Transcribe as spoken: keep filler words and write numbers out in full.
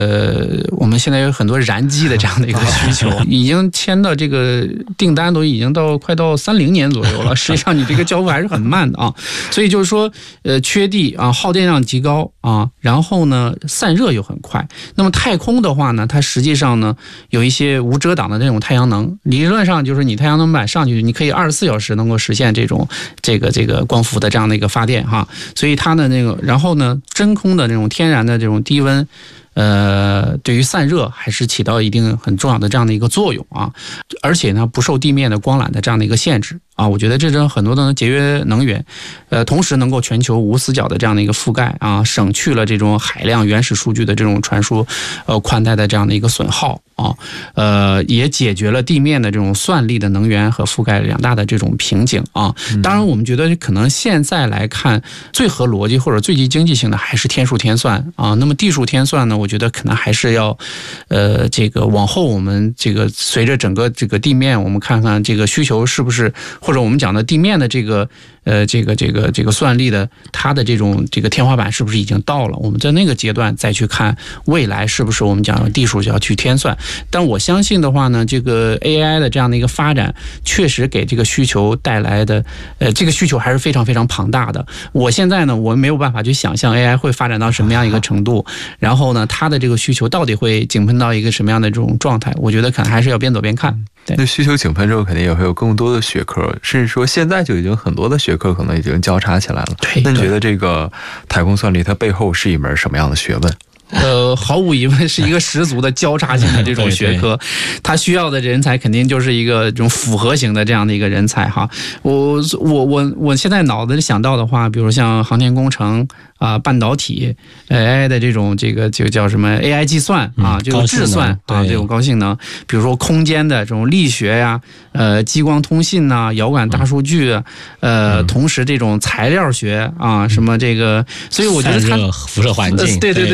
呃，我们现在有很多燃机的这样的一个需求，已经签到这个订单都已经到快到三零年左右了。实际上你这个交付还是很慢的啊，所以就是说，呃，缺地啊，耗电量极高啊，然后呢，散热又很快。那么太空的话呢，它实际上呢有一些无遮挡的那种太阳能，理论上就是你太阳能板上去，你可以二十四小时能够实现这种这个这个光伏的这样的一个发电哈。所以它的那个，然后呢，真空的那种天然的这种低温。呃，对于散热还是起到一定很重要的这样的一个作用啊，而且呢不受地面的光缆的这样的一个限制啊，我觉得这是很多的节约能源，呃，同时能够全球无死角的这样的一个覆盖啊，省去了这种海量原始数据的这种传输，呃，宽带的这样的一个损耗啊，呃，也解决了地面的这种算力的能源和覆盖两大的这种瓶颈啊。当然，我们觉得可能现在来看，最合逻辑或者最具经济性的还是天数天算啊。那么地数天算呢？我觉得可能还是要，呃，这个往后我们这个随着整个这个地面，我们看看这个需求是不是，或者我们讲的地面的这个呃这个这个这个算力的它的这种这个天花板是不是已经到了？我们在那个阶段再去看未来是不是我们讲地数就要去天算。但我相信的话呢，这个 A I 的这样的一个发展，确实给这个需求带来的呃这个需求还是非常非常庞大的。我现在呢，我没有办法去想象 A I 会发展到什么样一个程度，然后呢。它的这个需求到底会井喷到一个什么样的这种状态？我觉得可能还是要边走边看。对， 那需求井喷之后，肯定也会有更多的学科，甚至说现在就已经很多的学科可能已经交叉起来了。 对， 那你觉得这个太空算力它背后是一门什么样的学问？ 呃，毫无疑问是一个十足的交叉性的这种学科，它需要的人才肯定就是一个这种复合型的这样的一个人才哈。我我我我现在脑子里想到的话，比如像航天工程啊、半导体、A I 的这种这个这个叫什么 A I 计算啊，这种智算啊，这种高性能，比如说空间的这种力学呀、呃激光通信呐、遥感大数据，呃，同时这种材料学啊，什么这个，所以我觉得它辐射环境， 对对对。